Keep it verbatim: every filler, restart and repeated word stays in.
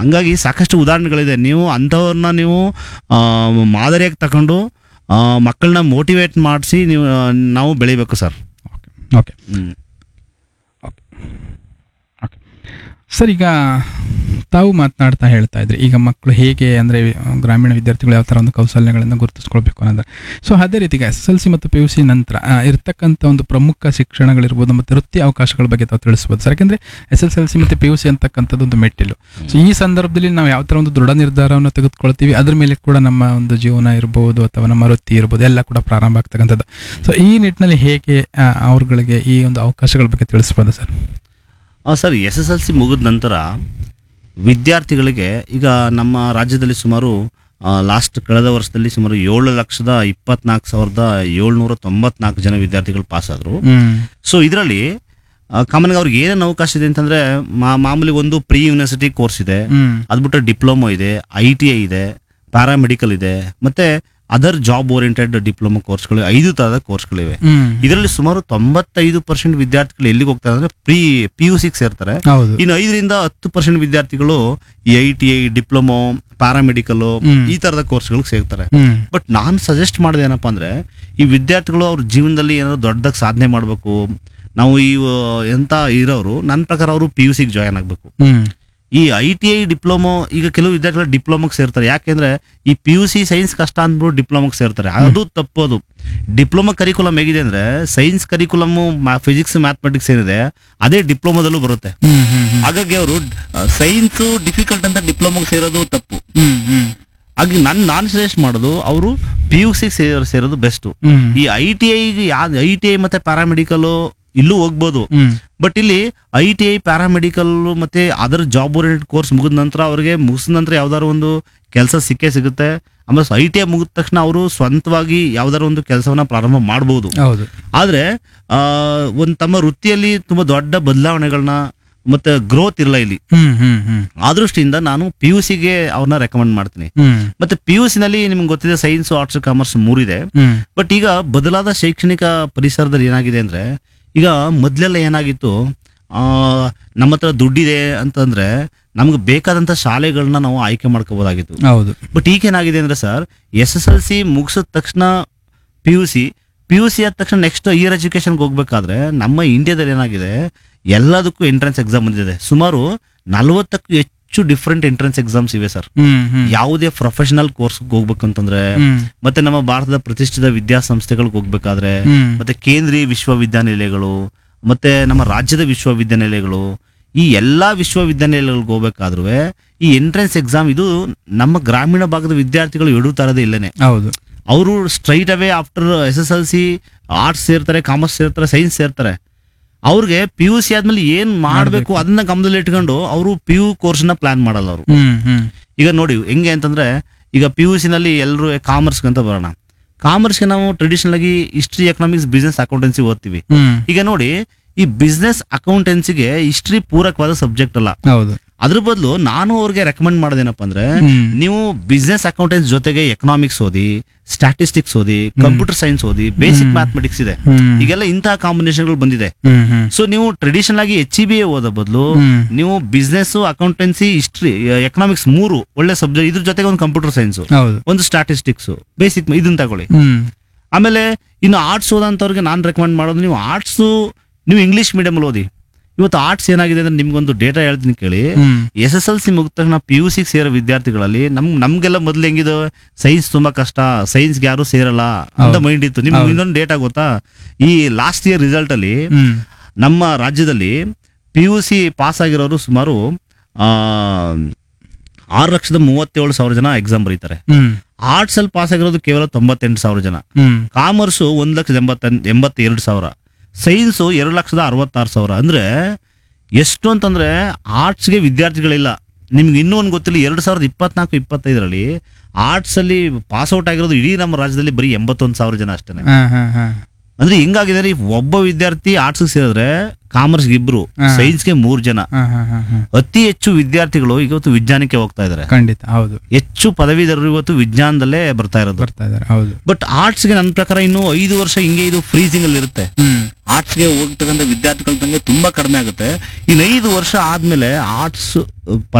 ಹಂಗಾಗಿ ಸಾಕಷ್ಟು ಉದಾಹರಣೆಗಳಿದೆ. ನೀವು ಅಂಥವ್ರನ್ನ ನೀವು ಆ, ಮಾದರಿಯಾಗಿ ತಗೊಂಡು ಆ, ಮಕ್ಕಳನ್ನ ಮೋಟಿವೇಟ್ ಮಾಡಿಸಿ ನೀವು ನಾವು ಬೆಳಿಬೇಕು sir. Okay okay okay sir, ಈಗ ತಾವು ಮಾತನಾಡ್ತಾ ಹೇಳ್ತಾ ಇದ್ರಿ ಈಗ ಮಕ್ಕಳು ಹೇಗೆ ಅಂದರೆ ಗ್ರಾಮೀಣ ವಿದ್ಯಾರ್ಥಿಗಳು ಯಾವ ಥರ ಒಂದು ಕೌಶಲ್ಯಗಳನ್ನು ಗುರುತಿಸ್ಕೊಳ್ಬೇಕು ಅನ್ನೋದು. ಸೊ ಅದೇ ರೀತಿ ಎಸ್ ಎಸ್ ಎಲ್ ಸಿ ಮತ್ತು ಪಿ ಯು ಸಿ ನಂತರ ಆ, ಇರ್ತಕ್ಕಂಥ ಒಂದು ಪ್ರಮುಖ ಶಿಕ್ಷಣಗಳಿರ್ಬೋದು ಮತ್ತು ವೃತ್ತಿ ಅವಕಾಶಗಳ ಬಗ್ಗೆ ತಾವು ತಿಳಿಸ್ಬೋದು ಸರ್. ಯಾಕೆಂದರೆ ಎಸ್ ಎಸ್ ಎಲ್ ಸಿ ಮತ್ತು ಪಿ ಯು ಸಿ ಅಂತಕ್ಕಂಥದ್ದು ಒಂದು ಮೆಟ್ಟಿಲು. ಸೊ ಈ ಸಂದರ್ಭದಲ್ಲಿ ನಾವು ಯಾವ ಥರ ಒಂದು ದೃಢ ನಿರ್ಧಾರವನ್ನು ತೆಗೆದುಕೊಳ್ತೀವಿ, ಅದ್ರ ಮೇಲೆ ಕೂಡ ನಮ್ಮ ಒಂದು ಜೀವನ ಇರ್ಬೋದು ಅಥವಾ ನಮ್ಮ ವೃತ್ತಿ ಇರ್ಬೋದು ಎಲ್ಲ ಕೂಡ ಪ್ರಾರಂಭ ಆಗ್ತಕ್ಕಂಥದ್ದು. ಸೊ ಈ ನಿಟ್ಟಿನಲ್ಲಿ ಹೇಗೆ ಆ, ಅವ್ರುಗಳಿಗೆ ಈ ಒಂದು ಅವಕಾಶಗಳ ಬಗ್ಗೆ ತಿಳಿಸ್ಬೋದು ಸರ್? ಹಾಂ sir, S S L C ಮುಗಿದ ನಂತರ ವಿದ್ಯಾರ್ಥಿಗಳಿಗೆ ಈಗ ನಮ್ಮ ರಾಜ್ಯದಲ್ಲಿ ಸುಮಾರು ಲಾಸ್ಟ್ ಕಳೆದ ವರ್ಷದಲ್ಲಿ ಸುಮಾರು ಏಳು ಲಕ್ಷದ ಇಪ್ಪತ್ನಾಲ್ಕು ಸಾವಿರದ ಏಳ್ನೂರ ತೊಂಬತ್ನಾಲ್ಕು ಜನ ವಿದ್ಯಾರ್ಥಿಗಳು ಪಾಸ್ ಆದರು. ಸೊ ಇದರಲ್ಲಿ ಕಾಮನ್ಗೆ ಅವ್ರಿಗೆ ಏನೇನು ಅವಕಾಶ ಇದೆ ಅಂತಂದ್ರೆ ಮಾ ಮಾಮೂಲಿ ಒಂದು ಪ್ರೀ ಯೂನಿವರ್ಸಿಟಿ ಕೋರ್ಸ್ ಇದೆ, ಅದು ಬಿಟ್ಟರೆ ಡಿಪ್ಲೊಮೊ ಇದೆ, ಐ ಟಿ ಐ ಇದೆ, ಪ್ಯಾರಾಮೆಡಿಕಲ್ ಇದೆ, ಮತ್ತೆ ಅದರ್ ಜಾಬ್ ಓರಿಯೆಂಟೆಡ್ ಡಿಪ್ಲೊಮಾ ಕೋರ್ಸ್ಗಳು, ಐದು ತರಹದ ಕೋರ್ಸ್ಗಳಿವೆ. ಇದರಲ್ಲಿ ಸುಮಾರು ತೊಂಬತ್ತೈದು ಪರ್ಸೆಂಟ್ ವಿದ್ಯಾರ್ಥಿಗಳು ಎಲ್ಲಿಗೆ ಹೋಗ್ತಾರೆ ಅಂದ್ರೆ ಪ್ರೀ ಪಿ ಯು ಸಿಗೆ ಸೇರ್ತಾರೆ. ಇನ್ನು ಐದರಿಂದ ಹತ್ತು ಪರ್ಸೆಂಟ್ ವಿದ್ಯಾರ್ಥಿಗಳು ಈ I T I, diploma, paramedical ಈ ತರದ ಕೋರ್ಸ್ಗಳಿಗೆ ಸೇರ್ತಾರೆ. ಬಟ್ ನಾನು ಸಜೆಸ್ಟ್ ಮಾಡಿದೆ ಏನಪ್ಪಾ ಅಂದ್ರೆ ಈ ವಿದ್ಯಾರ್ಥಿಗಳು ಅವ್ರ ಜೀವನದಲ್ಲಿ ಏನಾದ್ರು ದೊಡ್ಡದಾಗಿ ಸಾಧನೆ ಮಾಡಬೇಕು, ನಾವು ಈ ಎಂತ ಇರೋರು ನನ್ನ ಪ್ರಕಾರ ಅವರು ಪಿ ಯು ಸಿಗೆ ಜಾಯ್ನ್ ಆಗ್ಬೇಕು. ಈ ಐ ಟಿ ಐ ಡಿಪ್ಲೊಮೊ ಈಗ ಕೆಲವು ವಿದ್ಯಾರ್ಥಿಗಳು ಡಿಪ್ಲೊಮಾಗೆ ಸೇರ್ತಾರೆ. ಯಾಕೆಂದ್ರೆ ಈ ಪಿ ಯು ಸಿ ಸೈನ್ಸ್ ಕಷ್ಟ ಅಂದ್ಬಿಟ್ಟು ಡಿಪ್ಲೊಮಾಗೆ ಸೇರ್ತಾರೆ. ಅದು ತಪ್ಪೋದು. ಡಿಪ್ಲೊಮಾ ಕರಿಕುಲಮ್ ಹೇಗಿದೆ ಅಂದ್ರೆ ಸೈನ್ಸ್ ಕರಿಕುಲಮ್ ಫಿಸಿಕ್ಸ್ ಮ್ಯಾಥಮೆಟಿಕ್ಸ್ ಏನಿದೆ ಅದೇ ಡಿಪ್ಲೊಮಾದಲ್ಲೂ ಬರುತ್ತೆ. ಹಾಗಾಗಿ ಅವರು ಸೈನ್ಸ್ ಡಿಫಿಕಲ್ಟ್ ಅಂತ ಡಿಪ್ಲೊಮಾಗೆ ಸೇರೋದು ತಪ್ಪು. ಹಾಗೆ ನನ್ ನಾನ್ ಸಜೆಸ್ಟ್ ಮಾಡೋದು ಅವರು ಪಿ ಯು ಸಿ ಸೇರೋದು ಬೆಸ್ಟ್. ಈ I T I I T I ಮತ್ತೆ ಪ್ಯಾರಾಮೆಡಿಕಲ್ ಇಲ್ಲೂ ಹೋಗ್ಬೋದು. ಬಟ್ ಇಲ್ಲಿ ಐ ಟಿ ಐ, ಪ್ಯಾರಾಮೆಡಿಕಲ್ ಮತ್ತೆ ಅದರ್ ಜಾಬ್ ಓರಿಯೆಂಟೆಡ್ ಕೋರ್ಸ್ ಮುಗಿದ ನಂತರ ಅವ್ರಿಗೆ ಮುಗಿಸಿದ ನಂತರ ಯಾವ್ದಾದ್ರು ಒಂದು ಕೆಲಸ ಸಿಕ್ಕೇ ಸಿಗುತ್ತೆ. ಆಮೇಲೆ ಐ ಟಿ ಐ ಮುಗಿದ ತಕ್ಷಣ ಅವರು ಸ್ವಂತವಾಗಿ ಯಾವ್ದಾದ್ರು ಒಂದು ಕೆಲಸವನ್ನ ಪ್ರಾರಂಭ ಮಾಡಬಹುದು. ಆದ್ರೆ ಆ ಒಂದ್ ತಮ್ಮ ವೃತ್ತಿಯಲ್ಲಿ ತುಂಬಾ ದೊಡ್ಡ ಬದಲಾವಣೆಗಳನ್ನ ಮತ್ತೆ ಗ್ರೋತ್ ಇಲ್ಲ ಇಲ್ಲಿ. ಆ ದೃಷ್ಟಿಯಿಂದ ನಾನು ಪಿ ಯು ಸಿಗೆ ಅವ್ರನ್ನ ರೆಕಮೆಂಡ್ ಮಾಡ್ತೀನಿ. ಮತ್ತೆ ಪಿ ಯು ಸಿ ನಲ್ಲಿ ನಿಮ್ಗೆ ಗೊತ್ತಿದೆ ಸೈನ್ಸ್, ಆರ್ಟ್ಸ್, ಕಾಮರ್ಸ್ ಮೂರಿದೆ. ಬಟ್ ಈಗ ಬದಲಾದ ಶೈಕ್ಷಣಿಕ ಪರಿಸರದಲ್ಲಿ ಏನಾಗಿದೆ ಅಂದ್ರೆ ಈಗ ಮೊದ್ಲೆಲ್ಲ ಏನಾಗಿತ್ತು, ಆ ನಮ್ಮ ಹತ್ರ ದುಡ್ಡಿದೆ ಅಂತಂದ್ರೆ ನಮ್ಗೆ ಬೇಕಾದಂತ ಶಾಲೆಗಳನ್ನ ನಾವು ಆಯ್ಕೆ ಮಾಡ್ಕೋಬಹುದಾಗಿತ್ತು. ಬಟ್ ಈಗ ಏನಾಗಿದೆ ಅಂದ್ರೆ sir, S S L C ಮುಗಿಸಿದ ತಕ್ಷಣ P U C P U C ಆದ ತಕ್ಷಣ ನೆಕ್ಸ್ಟ್ ಹೈಯರ್ ಎಜುಕೇಶನ್ಗೆ ಹೋಗ್ಬೇಕಾದ್ರೆ ನಮ್ಮ ಇಂಡಿಯಾದಲ್ಲಿ ಏನಾಗಿದೆ ಎಲ್ಲದಕ್ಕೂ ಎಂಟ್ರೆನ್ಸ್ ಎಕ್ಸಾಮ್ ಬಂದಿದೆ. ಸುಮಾರು ನಲ್ವತ್ತಕ್ಕೂ ಹೆಚ್ಚು ಡಿಫ್ರೆಂಟ್ ಎಂಟ್ರೆನ್ಸ್ ಎಕ್ಸಾಮ್ಸ್ ಇವೆ ಸರ್. ಯಾವುದೇ ಪ್ರೊಫೆಷನಲ್ ಕೋರ್ಸ್ ಹೋಗ್ಬೇಕಂತಂದ್ರೆ ಮತ್ತೆ ನಮ್ಮ ಭಾರತದ ಪ್ರತಿಷ್ಠಿತ ವಿದ್ಯಾಸಂಸ್ಥೆಗಳಿಗೆ ಹೋಗ್ಬೇಕಾದ್ರೆ ಮತ್ತೆ ಕೇಂದ್ರೀಯ ವಿಶ್ವವಿದ್ಯಾನಿಲಯಗಳು ಮತ್ತೆ ನಮ್ಮ ರಾಜ್ಯದ ವಿಶ್ವವಿದ್ಯಾನಿಲಯಗಳು ಈ ಎಲ್ಲಾ ವಿಶ್ವವಿದ್ಯಾನಿಲಯಗಳಿಗೆ ಹೋಗ್ಬೇಕಾದ್ರೂ ಈ ಎಂಟ್ರೆನ್ಸ್ ಎಕ್ಸಾಮ್ ಇದು ನಮ್ಮ ಗ್ರಾಮೀಣ ಭಾಗದ ವಿದ್ಯಾರ್ಥಿಗಳು ಎಡುತ್ತಾ ಇರೋದೇ ಇಲ್ಲೇನೆ. ಅವರು straight away after S S L C arts ಸೇರ್ತಾರೆ, ಕಾಮರ್ಸ್ ಸೇರ್ತಾರೆ, ಸೈನ್ಸ್ ಸೇರ್ತಾರೆ. ಅವ್ರಿಗೆ ಪಿ ಯು ಸಿ ಆದ್ಮೇಲೆ ಏನ್ ಮಾಡ್ಬೇಕು ಅದನ್ನ ಗಮನದಲ್ಲಿ ಇಟ್ಕೊಂಡು ಅವರು ಪಿ ಯು ಕೋರ್ಸ್ ನ ಪ್ಲಾನ್ ಮಾಡಲ್ಲ ಅವರು. ಈಗ ನೋಡಿ ಹೆಂಗೆ ಅಂತಂದ್ರೆ ಈಗ ಪಿ ಯು ಸಿ ನಲ್ಲಿ ಎಲ್ಲರೂ ಕಾಮರ್ಸ್ ಅಂತ ಬರೋಣ. ಕಾಮರ್ಸ್ಗೆ ನಾವು ಟ್ರೆಡಿಷನಲ್ ಆಗಿ ಹಿಸ್ಟ್ರಿ, ಎಕನಾಮಿಕ್ಸ್, ಬಿಸ್ನೆಸ್ ಅಕೌಂಟೆನ್ಸಿ ಓದ್ತೀವಿ. ಈಗ ನೋಡಿ ಈ ಬಿಸ್ನೆಸ್ ಅಕೌಂಟೆನ್ಸಿಗೆ ಹಿಸ್ಟ್ರಿ ಪೂರಕವಾದ ಸಬ್ಜೆಕ್ಟ್ ಅಲ್ಲ. ಅದ್ರ ಬದಲು ನಾನು ಅವ್ರಿಗೆ ರೆಕಮೆಂಡ್ ಮಾಡೋದೇನಪ್ಪ ಅಂದ್ರೆ ನೀವು ಬಿಸ್ನೆಸ್ ಅಕೌಂಟೆನ್ಸ್ ಜೊತೆಗೆ ಎಕನಾಮಿಕ್ಸ್ ಓದಿ, ಸ್ಟ್ಯಾಟಿಸ್ಟಿಕ್ಸ್ ಓದಿ, ಕಂಪ್ಯೂಟರ್ ಸೈನ್ಸ್ ಓದಿ, ಬೇಸಿಕ್ ಮ್ಯಾಥಮೆಟಿಕ್ಸ್ ಇದೆ. ಈಗೆಲ್ಲ ಇಂತಹ ಕಾಂಬಿನೇಷನ್ಗಳು ಬಂದಿದೆ. ಸೊ ನೀವು ಟ್ರೆಡಿಷನಲ್ ಆಗಿ ಎಚ್ ಇ ಬಿ ಎ ಓದೋ ಬದಲು ನೀವು ಬಿಸ್ನೆಸ್, ಅಕೌಂಟೆನ್ಸಿ, ಹಿಸ್ಟ್ರಿ, ಎಕನಾಮಿಕ್ಸ್ ಮೂರು ಒಳ್ಳೆ ಸಬ್ಜೆಕ್ಟ್, ಇದ್ರ ಜೊತೆಗೆ ಒಂದು ಕಂಪ್ಯೂಟರ್ ಸೈನ್ಸ್, ಒಂದು ಸ್ಟ್ಯಾಟಿಸ್ಟಿಕ್ಸ್, ಬೇಸಿಕ್ ಇದನ್ನ ತಗೊಳ್ಳಿ. ಆಮೇಲೆ ಇನ್ನು ಆರ್ಟ್ಸ್ ಓದಂತವ್ರಿಗೆ ನಾನ್ ರೆಕಮೆಂಡ್ ಮಾಡೋದು ನೀವು ಆರ್ಟ್ಸ್ ನೀವು ಇಂಗ್ಲಿಷ್ ಮೀಡಿಯಂ ಅಲ್ಲಿ ಓದಿ. ಇವತ್ತು ಆರ್ಟ್ಸ್ ಏನಾಗಿದೆ ಅಂದ್ರೆ ನಿಮ್ಗೊಂದು ಡೇಟಾ ಹೇಳ್ತೀನಿ ಕೇಳಿ. ಎಸ್ ಎಸ್ ಎಲ್ ಸಿ ಮುಗಿದ ತಕ್ಷಣ ಪಿ ಯು ಸಿ ಸೇರೋ ವಿದ್ಯಾರ್ಥಿಗಳಲ್ಲಿ ನಮ್ ನಮ್ಗೆಲ್ಲ ಮೊದ್ಲು ಹೆಂಗಿದು ಸೈನ್ಸ್ ತುಂಬಾ ಕಷ್ಟ, ಸೈನ್ಸ್ಗೆ ಯಾರು ಸೇರಲ್ಲ ಅಂತ ಮೈಂಡ್ ಇತ್ತು. ನಿಮ್ಗೆ ಇನ್ನೊಂದು ಡೇಟಾ ಗೊತ್ತಾ, ಈ ಲಾಸ್ಟ್ ಇಯರ್ ರಿಸಲ್ಟ್ ಅಲ್ಲಿ ನಮ್ಮ ರಾಜ್ಯದಲ್ಲಿ ಪಿ ಯು ಸಿ ಪಾಸ್ ಆಗಿರೋರು ಸುಮಾರು ಆ ಆರು ಲಕ್ಷದ ಮೂವತ್ತೇಳು ಸಾವಿರ ಜನ ಎಕ್ಸಾಮ್ ಬರೀತಾರೆ. ಆರ್ಟ್ಸ್ ಅಲ್ಲಿ ಪಾಸ್ ಆಗಿರೋದು ಕೇವಲ ತೊಂಬತ್ತೆಂಟು ಸಾವಿರ ಜನ, ಕಾಮರ್ಸ್ ಒಂದ್ ಲಕ್ಷದ ಎಂಬತ್ತ ಎಂಬತ್ತೆರಡು ಸಾವಿರ, ಸೈನ್ಸ್ ಎರಡು ಲಕ್ಷದ ಅರವತ್ತಾರು ಸಾವಿರ. ಅಂದ್ರೆ ಎಷ್ಟು ಅಂತಂದ್ರೆ ಆರ್ಟ್ಸ್ಗೆ ವಿದ್ಯಾರ್ಥಿಗಳಿಲ್ಲ. ನಿಮ್ಗೆ ಇನ್ನೂ ಒಂದು ಗೊತ್ತಿಲ್ಲ, ಎರಡ್ ಸಾವಿರದ ಇಪ್ಪತ್ನಾಲ್ಕು ಇಪ್ಪತ್ತೈದರಲ್ಲಿ ಆರ್ಟ್ಸ್ ಅಲ್ಲಿ ಪಾಸ್ ಔಟ್ ಆಗಿರೋದು ಇಡೀ ನಮ್ಮ ರಾಜ್ಯದಲ್ಲಿ ಬರೀ ಎಂಬತ್ತೊಂದು ಸಾವಿರ ಜನ ಅಷ್ಟೇ. ಅಂದ್ರೆ ಹಿಂಗಾಗಿದೆ, ಒಬ್ಬ ವಿದ್ಯಾರ್ಥಿ ಆರ್ಟ್ಸ್ ಸೇರಿದ್ರೆ ಕಾಮರ್ಸ್ಗೆ ಇಬ್ರು, ಸೈನ್ಸ್ಗೆ ಮೂರ್ ಜನ. ಅತಿ ಹೆಚ್ಚು ವಿದ್ಯಾರ್ಥಿಗಳು ಇವತ್ತು ವಿಜ್ಞಾನಕ್ಕೆ ಹೋಗ್ತಾ ಇದಾರೆ. ಖಂಡಿತ ಹೌದು. ಹೆಚ್ಚು ಪದವೀಧರರು ಇವತ್ತು ವಿಜ್ಞಾನದಲ್ಲೇ ಬರ್ತಾ ಇರೋದು. ಬರ್ತಾ ಇದ್ದಾರೆ ಹೌದು. ಬಟ್ ಆರ್ಟ್ಸ್ಗೆ ನನ್ನ ಪ್ರಕಾರ ಇನ್ನು ಐದು ವರ್ಷ ಹಿಂಗೆ ಇದು ಫ್ರೀಸಿಂಗ್ ಅಲ್ಲಿ ಇರುತ್ತೆ. ಆರ್ಟ್ಸ್ಗೆ ಹೋಗ್ತಕ್ಕಂಥ ವಿದ್ಯಾರ್ಥಿಗಳ ತಂಗೆ ತುಂಬಾ ಕಡಿಮೆ ಆಗುತ್ತೆ. ಇನ್ನು ಐದು ವರ್ಷ ಆದ್ಮೇಲೆ ಆರ್ಟ್ಸ್